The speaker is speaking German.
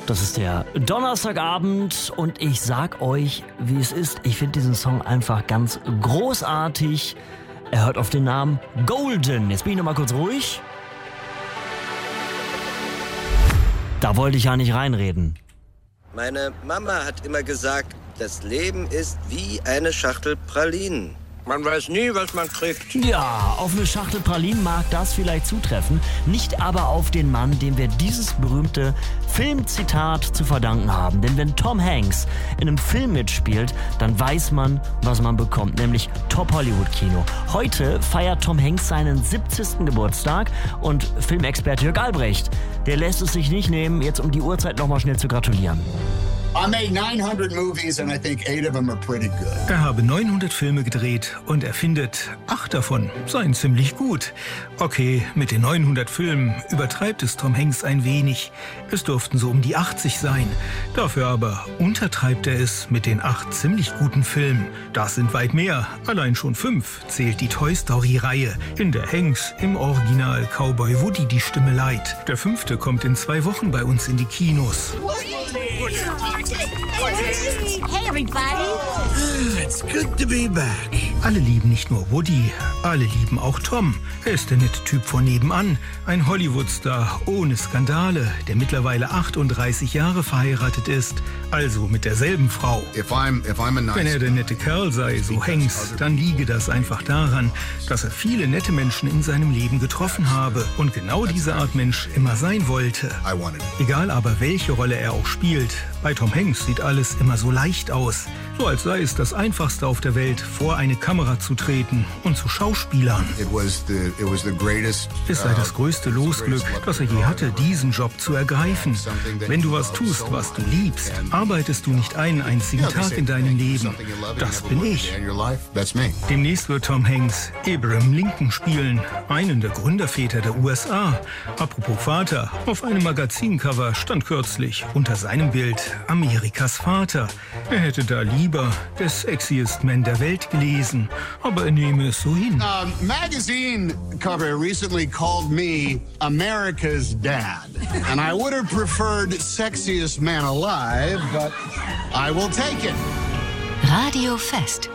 Das ist der Donnerstagabend und ich sag euch, wie es ist. Ich finde diesen Song einfach ganz großartig. Er hört auf den Namen Golden. Jetzt bin ich noch mal kurz ruhig. Da wollte ich ja nicht reinreden. Meine Mama hat immer gesagt, das Leben ist wie eine Schachtel Pralinen. Man weiß nie, was man kriegt. Ja, auf eine Schachtel Pralinen mag das vielleicht zutreffen, nicht aber auf den Mann, dem wir dieses berühmte Filmzitat zu verdanken haben. Denn wenn Tom Hanks in einem Film mitspielt, dann weiß man, was man bekommt, nämlich Top-Hollywood-Kino. Heute feiert Tom Hanks seinen 70. Geburtstag und Filmexperte Jörg Albrecht, der lässt es sich nicht nehmen, jetzt um die Uhrzeit nochmal schnell zu gratulieren. I made 900 movies and I think 8 of them are pretty good. Er habe 900 Filme gedreht und er findet, 8 davon seien ziemlich gut. Okay, mit den 900 Filmen übertreibt es Tom Hanks ein wenig. Es durften so um die 80 sein. Dafür aber untertreibt er es mit den 8 ziemlich guten Filmen. Das sind weit mehr. Allein schon 5 zählt die Toy Story-Reihe, in der Hanks im Original Cowboy Woody die Stimme leiht. Der 5. kommt in 2 Wochen bei uns in die Kinos. Hey, everybody. It's good to be back. Alle lieben nicht nur Woody, alle lieben auch Tom. Er ist der nette Typ von nebenan, ein Hollywood-Star ohne Skandale, der mittlerweile 38 Jahre verheiratet ist, also mit derselben Frau. Wenn er der nette Kerl sei, so Hanks, dann liege das einfach daran, dass er viele nette Menschen in seinem Leben getroffen habe und genau diese Art Mensch immer sein wollte. Egal aber, welche Rolle er auch spielt, bei Tom Hanks sieht alles immer so leicht aus. So als sei es das Einfachste auf der Welt, vor eine Kamera zu treten und zu schauspielern. Es sei das größte Losglück, das er je hatte, diesen Job zu ergreifen. Wenn du was tust, was du liebst, arbeitest du nicht einen einzigen Tag in deinem Leben. Das bin ich. Demnächst wird Tom Hanks Abraham Lincoln spielen, einen der Gründerväter der USA. Apropos Vater, auf einem Magazincover stand kürzlich unter seinem Bild Amerikas Vater. Er hätte da lieber der sexiest Man der Welt gelesen, aber er nehme es so hin. Magazine cover recently called me America's Dad. And I would have preferred sexiest man alive, but I will take it. Radio Fest.